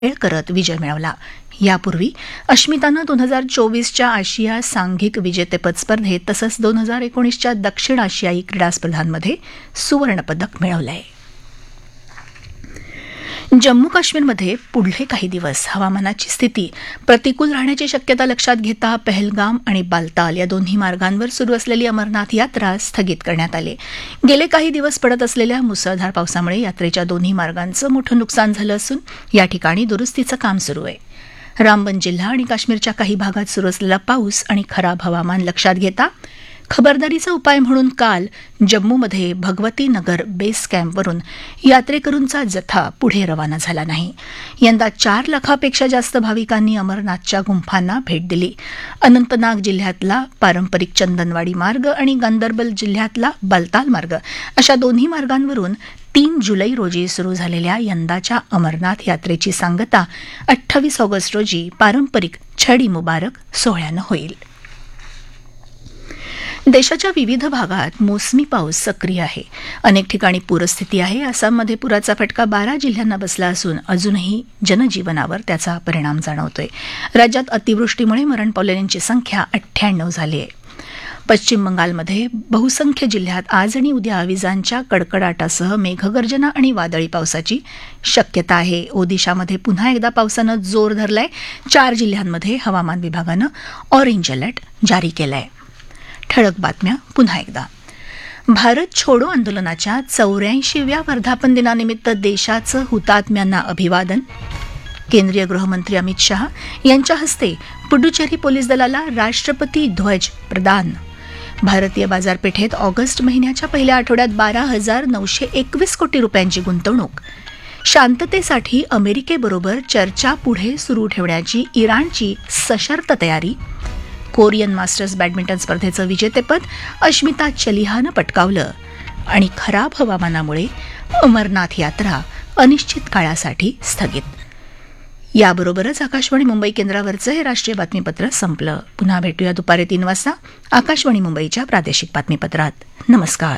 खेळ करत विजय मिळवला. यापूर्वी अश्मितानं 2024च्या आशिया सांघिक विजेतेपद स्पर्धेत तसंच 2019च्या दक्षिण आशियाई क्रीडा स्पर्धांमध्ये सुवर्णपदक मिळवलं आहे. जम्मू काश्मीरमध्ये पुढले काही दिवस हवामानाची स्थिती प्रतिकूल राहण्याची शक्यता लक्षात घेता पहलगाम आणि बालताल या दोन्ही मार्गांवर सुरू असलेली अमरनाथ यात्रा स्थगित करण्यात आली. गेले काही दिवस पडत असलेल्या मुसळधार पावसामुळे यात्रेच्या दोन्ही मार्गांचं मोठं नुकसान झालं असून या ठिकाणी दुरुस्तीचं काम सुरू आहे. रामबन जिल्हा आणि काश्मीरच्या काही भागात सुरू असलेला पाऊस आणि खराब हवामान लक्षात घेता खबरदारीचा उपाय म्हणून काल जम्मूमध्ये भगवती नगर बेस कॅम्पवरून यात्रेकरूंचा जथा पुढे रवाना झाला नाही. यंदा 4 लाखापेक्षा जास्त भाविकांनी अमरनाथच्या गुंफांना भेट दिली. अनंतनाग जिल्ह्यातला पारंपरिक चंदनवाडी मार्ग आणि गांदरबल जिल्ह्यातला बालताल मार्ग अशा दोन्ही मार्गांवरून 3 जुलै रोजी सुरू झालेल्या यंदाच्या अमरनाथ यात्रेची सांगता 28 ऑगस्ट रोजी पारंपरिक छडी मुबारक सोहळ्यानं होईल. देशाच्या विविध भागात मोसमी पाऊस सक्रिय आहे. अनेक ठिकाणी पूरस्थिती आहे. आसाममध्ये पुराचा फटका 12 जिल्ह्यांना बसला असून अजूनही जनजीवनावर त्याचा परिणाम जाणवतोय. राज्यात अतिवृष्टीमुळे मरण पावलेल्यांची संख्या 98 झाली आहे. पश्चिम बंगालमध्ये बहुसंख्य जिल्ह्यात आज आणि उद्या विजांच्या कडकडाटासह मेघगर्जना आणि वादळी पावसाची शक्यता आहे. ओदिशामध्ये पुन्हा एकदा पावसानं जोर धरलाय. 4 जिल्ह्यांमध्ये हवामान विभागानं ऑरेंज अलर्ट जारी केलाय. ठळक बातम्या पुन्हा एकदा. भारत छोडो आंदोलनाच्या 84व्या वर्धापन दिनानिमित्त देशाचं हुतात्म्यांना अभिवादन. केंद्रीय गृहमंत्री अमित शहा यांच्या हस्ते पुडुचेरी पोलीस दलाला राष्ट्रपती ध्वज प्रदान. भारतीय बाजारपेठेत ऑगस्ट महिन्याच्या पहिल्या आठवड्यात 12,921 कोटी रुपयांची गुंतवणूक. शांततेसाठी अमेरिकेबरोबर चर्चा पुढे सुरू ठेवण्याची इराणची सशर्त तयारी. कोरियन मास्टर्स बॅडमिंटन स्पर्धेचं विजेतेपद अश्मिता चलिहानं पटकावलं. आणि खराब हवामानामुळे अमरनाथ यात्रा अनिश्चित काळासाठी स्थगित. याबरोबरच आकाशवाणी मुंबई केंद्रावरचं हे राष्ट्रीय बातमीपत्र संपलं. पुन्हा भेटूया दुपारी 3 वाजता आकाशवाणी मुंबईच्या प्रादेशिक बातमीपत्रात. नमस्कार.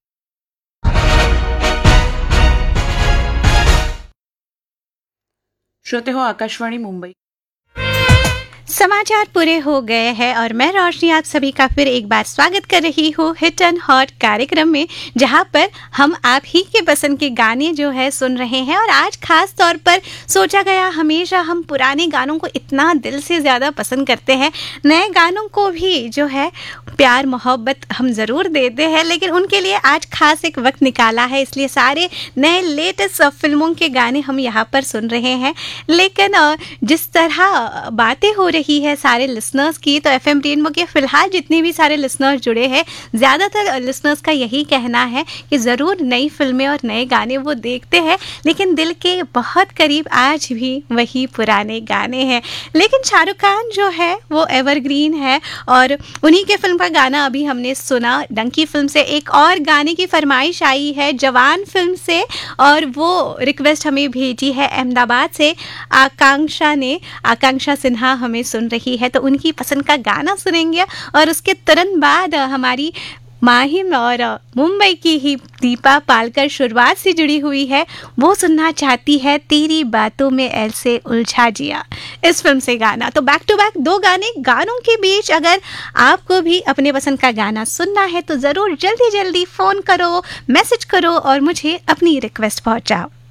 श्रोते हो, आकाशवाणी मुंबई समाचार पूरे हो गए हैं और मैं रोशनी आप सभी का फिर एक बार स्वागत कर रही हूँ हिट एंड हॉट कार्यक्रम में, जहाँ पर हम आप ही के पसंद के गाने जो है सुन रहे हैं. और आज खास तौर पर सोचा गया, हमेशा हम पुराने गानों को इतना दिल से ज़्यादा पसंद करते हैं, नए गानों को भी जो है प्यार मोहब्बत हम ज़रूर देते हैं, लेकिन उनके लिए आज खास एक वक्त निकाला है. इसलिए सारे नए लेटेस्ट फिल्मों के गाने हम यहाँ पर सुन रहे हैं. लेकिन जिस तरह बातें हो रही है सारे लिसनर्स की, तो एफएम रेनबो के फिलहाल जितने भी सारे लिसनर्स जुड़े हैं, ज़्यादातर लिसनर्स का यही कहना है कि ज़रूर नई फिल्में और नए गाने वो देखते हैं, लेकिन दिल के बहुत करीब आज भी वही पुराने गाने हैं. लेकिन शाहरुख खान जो है वो एवरग्रीन है और उन्हीं के फिल्म का गाना अभी हमने सुना. डंकी फिल्म से एक और गाने की फरमाइश आई है जवान फिल्म से, और वो रिक्वेस्ट हमें भेजी है अहमदाबाद से आकांक्षा सिन्हा हमें सुन रही है, तो उनकी पसंद का गाना सुनेंगे. और उसके तुरंत बाद हमारी माहिम और मुंबई की ही दीपा पालकर शुरुआत से जुड़ी हुई है, वो सुनना चाहती है तेरी बातों में ऐसे उलझा जिया, इस फिल्म से गाना. तो बैक टू बैक 2 गानों के बीच अगर आपको भी अपने पसंद का गाना सुनना है तो ज़रूर जल्दी जल्दी फ़ोन करो, मैसेज करो और मुझे अपनी रिक्वेस्ट पहुंचाओ.